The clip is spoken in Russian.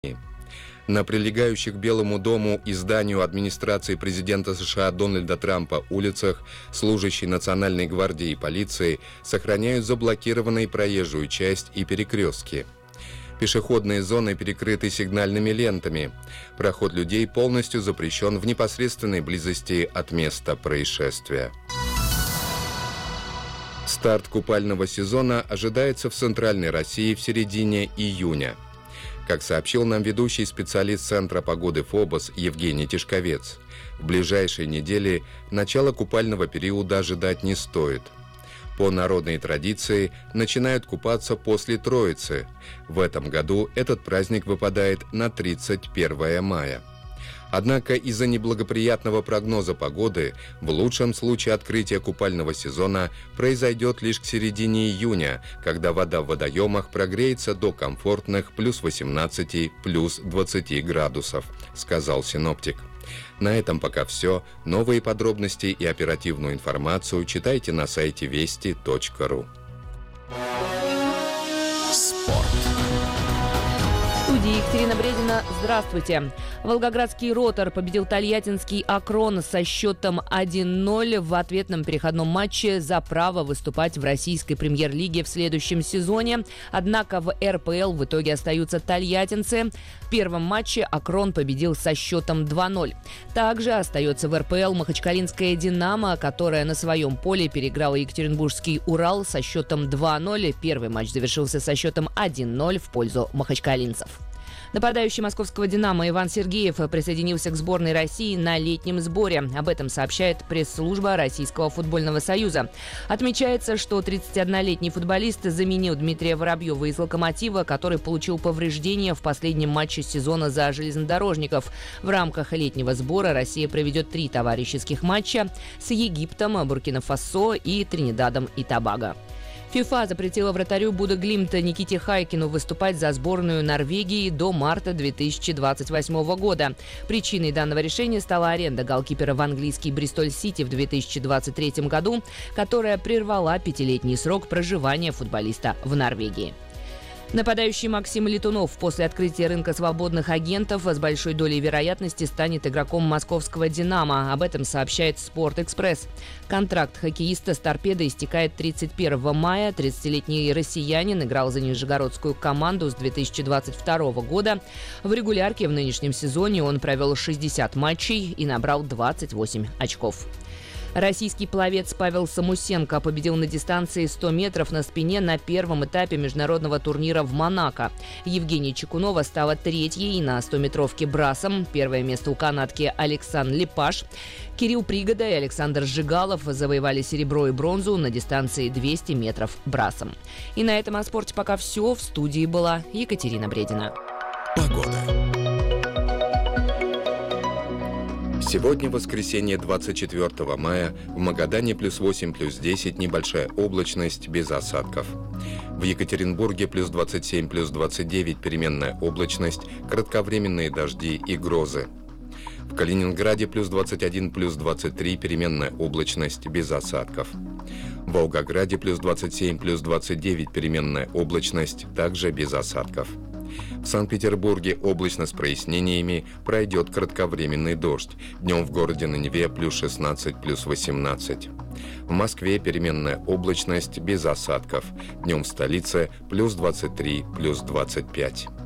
На прилегающих к Белому дому и зданию администрации президента США Дональда Трампа улицах служащие Национальной гвардии и полиции сохраняют заблокированной проезжую часть и перекрестки. Пешеходные зоны перекрыты сигнальными лентами. Проход людей полностью запрещен в непосредственной близости от места происшествия. Старт купального сезона ожидается в Центральной России в середине июня. Как сообщил нам ведущий специалист Центра погоды ФОБОС Евгений Тишковец, в ближайшие недели начало купального периода ожидать не стоит. По народной традиции начинают купаться после Троицы. В этом году этот праздник выпадает на 31 мая. Однако из-за неблагоприятного прогноза погоды в лучшем случае открытие купального сезона произойдет лишь к середине июня, когда вода в водоемах прогреется до комфортных плюс 18, плюс 20 градусов, сказал синоптик. На этом пока все. Новые подробности и оперативную информацию читайте на сайте вести.ру. Спорт. В студии Екатерина Бредина. Здравствуйте. Волгоградский «Ротор» победил тольяттинский «Акрон» со счетом 1-0 в ответном переходном матче за право выступать в российской премьер-лиге в следующем сезоне. Однако в РПЛ в итоге остаются тольяттинцы. В первом матче «Акрон» победил со счетом 2-0. Также остается в РПЛ махачкалинская «Динамо», которая на своем поле переиграла екатеринбургский «Урал» со счетом 2-0. Первый матч завершился со счетом 1-0 в пользу махачкалинцев. Нападающий московского «Динамо» Иван Сергеев присоединился к сборной России на летнем сборе. Об этом сообщает пресс-служба Российского футбольного союза. Отмечается, что 31-летний футболист заменил Дмитрия Воробьева из «Локомотива», который получил повреждения в последнем матче сезона за железнодорожников. В рамках летнего сбора Россия проведет 3 товарищеских матча с Египтом, Буркина-Фасо и Тринидадом и Тобаго. ФИФА запретила вратарю Бодø/Глимта Никите Хайкину выступать за сборную Норвегии до марта 2028 года. Причиной данного решения стала аренда голкипера в английский Бристоль-Сити в 2023 году, которая прервала 5-летний срок проживания футболиста в Норвегии. Нападающий Максим Летунов после открытия рынка свободных агентов с большой долей вероятности станет игроком московского «Динамо». Об этом сообщает «Спорт-Экспресс». Контракт хоккеиста с «Торпедо» истекает 31 мая. 30-летний россиянин играл за нижегородскую команду с 2022 года. В регулярке в нынешнем сезоне он провел 60 матчей и набрал 28 очков. Российский пловец Павел Самусенко победил на дистанции 100 метров на спине на первом этапе международного турнира в Монако. Евгения Чекунова стала третьей на 100-метровке брасом. Первое место у канадки Александр Лепаш. Кирилл Пригода и Александр Жигалов завоевали серебро и бронзу на дистанции 200 метров брасом. И на этом о спорте пока все. В студии была Екатерина Бредина. Погода. Сегодня воскресенье 24 мая, в Магадане плюс 8, плюс 10, небольшая облачность, без осадков. В Екатеринбурге плюс 27, плюс 29, переменная облачность, кратковременные дожди и грозы. В Калининграде плюс 21, плюс 23, переменная облачность, без осадков. В Волгограде плюс 27, плюс 29, переменная облачность, также без осадков. В Санкт-Петербурге облачно с прояснениями, пройдет кратковременный дождь. Днем в городе на Неве плюс 16, плюс 18. В Москве переменная облачность без осадков. Днем в столице плюс 23, плюс 25.